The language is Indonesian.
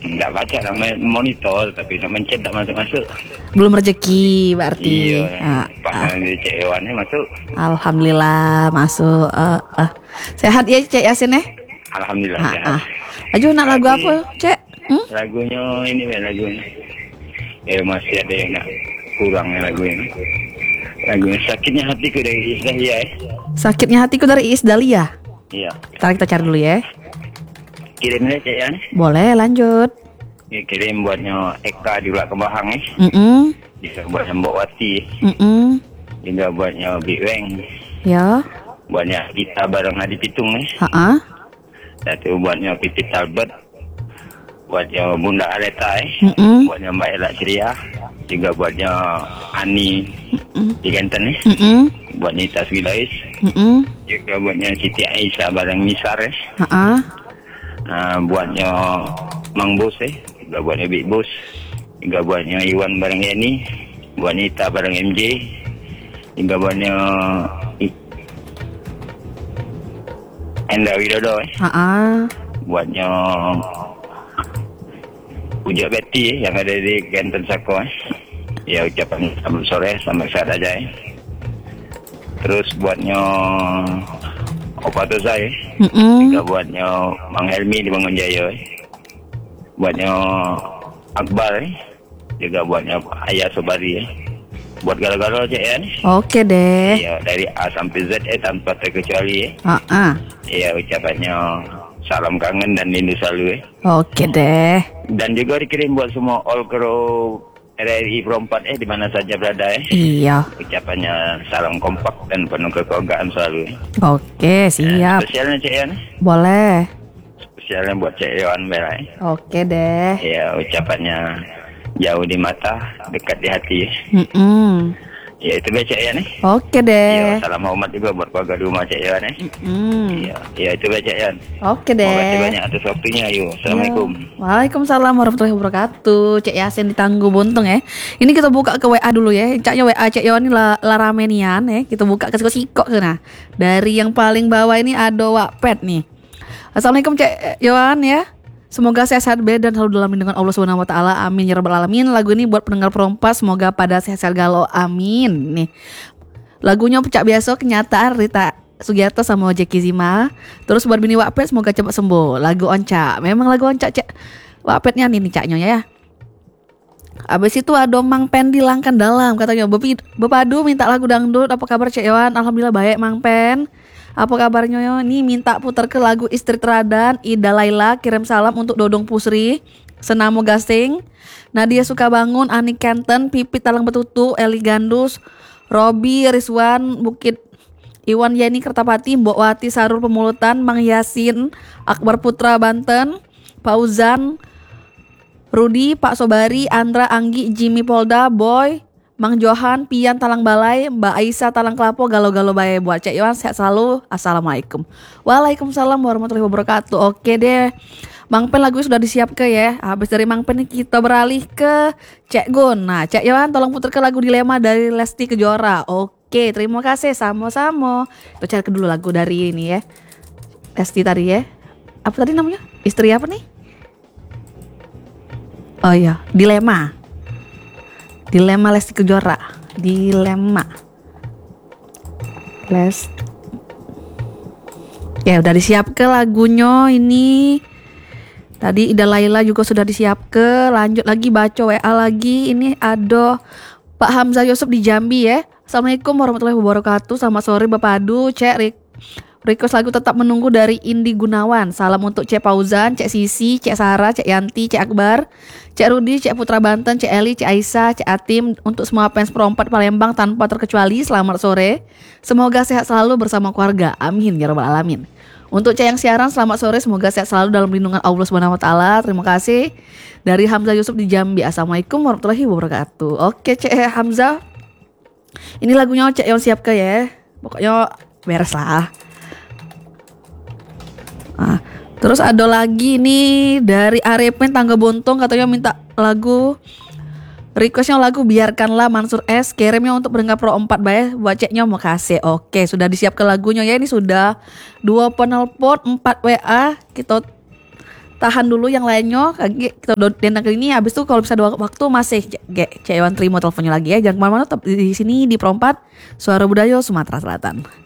Nggak baca namanya monitor, tapi nak mencet tak masuk-masuk. Belum rezeki berarti. Iya, pas di Cik Iwannya masuk. Alhamdulillah masuk. Sehat ya Cek Yasin ya? Alhamdulillah sehat. Ajo nak lagu apa Cek? Lagunya ini lagunya. Masih ada yang nak kurangnya lagunya. Lagunya Sakitnya Hatiku dari Iis Dahlia. Sakitnya Hatiku dari Iis Dahlia. Iya. Ntar kita cari dulu ya. Kirimnya Cik Yan. Boleh lanjut. Ya, kirim buatnya Eka di Ulak Kembahang Juga buatnya Mbok Wati. Juga buatnya Big Weng. Ya. Buatnya kita bareng Hadi Pitung Satu buatnya Pipit Talbot. Buatnya Bunda Aleta Buatnya Mbak Elak Ceria. Juga buatnya Ani di Genten Buat Nita Swilais. Juga buatnya Siti Aisyah bareng Misar buatnya Mang Bos juga buatnya Big Bos. Juga buatnya Iwan bareng Yeni. Buat Nita bareng MJ. Juga buatnya Enda Widodo buatnya Ujak Betty yang ada di Genten Sako Ya ucapan selamat sore, selamat sehat aja Terus buatnya Opa Tozai juga buatnya Mang Helmi di Bangunjaya buatnya Akbar juga buatnya Ayah Sobari buat galau-galau aja ya. Oke deh. Iya, dari A sampai Z tanpa terkecuali Iya, ucapannya salam kangen dan rindu selalu Oke deh. Dan juga dikirim buat semua all crew RRI Pro 4 di mana saja berada Iya. Ucapannya salam kompak dan penuh kekeluargaan selalu Oke, siap. Spesialnya Cik Yan Boleh. Spesialnya buat Cik Yohan Bela Oke deh. Iya, ucapannya jauh di mata, dekat di hati Ya itu baca ya nih. Oke deh. Ya, salam hormat juga buat keluarga di rumah Cik Yan Iya, ya itu baca ya. Oke deh. Terima kasih banyak atas waktunya. Yuk, Assalamualaikum. Waalaikumsalam warahmatullahi wabarakatuh. Cek Yasin di Tangguh Buntung Ini kita buka ke WA dulu ya. Caknya WA Cek Yon ini laramenian Kita buka ke sikok sana. Dari yang paling bawah ini ada Wakpet nih. Assalamualaikum Cek Yon ya. Semoga sehat dan selalu dalam lindungan Allah Subhanahu wa taala. Amin ya rabbal alamin. Lagu ini buat pendengar Perompas, semoga pada sehat galau. Amin. Nih. Lagunya Pecak Biasa kenyataan Rita Sugiarto sama Jeki Zima. Terus buat bini Wakpet semoga cepat sembuh. Lagu Oncak. Memang lagu Oncak Cek Wakpetnya nih caknya ya. Abis itu ada Mang Pen dilangkan dalam katanya Bepadu minta lagu dangdut. Apa kabar Cek Yohan? Alhamdulillah baik Mang Pen. Apa kabarnya yo? Nih minta putar ke lagu Istri Teradan Ida Laila. Kirim salam untuk Dodong Pusri, Senamo Gasing, Nadia Sukabangun, Ani Kenten, Pipit Talang Betutu, Eli Gandus, Robi Rizwan Bukit, Iwan Yeni Kertapati, Mbok Wati Sarul Pemulutan, Mang Yasin Akbar Putra Banten, Pauzan Rudi, Pak Sobari, Andra Anggi, Jimmy Polda, Boy, Mang Johan, Pian Talang Balai, Mbak Aisyah Talang Kelapo, Galau-galau bae buat Cek Yohan sehat selalu. Assalamualaikum. Waalaikumsalam warahmatullahi wabarakatuh. Oke deh. Mang Pen lagu sudah disiapkan ya. Habis dari Mang Pen kita beralih ke Cek Gun. Nah, Cek Yohan tolong putar ke lagu Dilema dari Lesti Kejora. Oke, terima kasih sama-sama. Kita cari dulu lagu dari ini ya. Lesti tadi ya. Apa tadi namanya? Istri apa nih? Oh iya, Dilema Lesti Kejora. Dilema Ya udah disiapkan lagunya ini. Tadi Ida Laila juga sudah disiapkan. Lanjut lagi baca WA lagi. Ini ada Pak Hamzah Yusuf di Jambi ya. Assalamualaikum warahmatullahi wabarakatuh. Selamat sore Bapak Adu. Cek request lagu Tetap Menunggu dari Indi Gunawan. Salam untuk Cek Pauzan, Cek Sisi, Cek Sarah, Cek Yanti, Cek Akbar, Cek Rudi, Cek Putra Banten, Cek Eli, Cek Aisyah, Cek Atim. Untuk semua fans Perompat Palembang tanpa terkecuali, selamat sore. Semoga sehat selalu bersama keluarga. Amin ya rabbal alamin. Untuk Cek yang siaran, selamat sore. Semoga sehat selalu dalam lindungan Allah Subhanahu wa taala. Terima kasih. Dari Hamzah Yusuf di Jambi. Assalamualaikum warahmatullahi wabarakatuh. Oke Cek Hamzah. Ini lagunya Cek yang siapkan ya. Pokoknya beres lah. Terus ada lagi nih dari Arifin Tangga Bontong, katanya minta lagu, requestnya lagu Biarkanlah Mansur S. Kirimnya untuk pendengar Pro 4 bae. Buat Ceknya mau kasih. Oke, sudah disiapkan lagunya ya. Ini sudah 2 penelpon, 4 WA. Kita tahan dulu yang lainnya. Kita dendang kali ini. Habis itu kalau bisa dua waktu masih Cek Iwan terima teleponnya lagi ya. Jangan kemana-mana, tetap di sini di Perompat Suara Budaya Sumatera Selatan.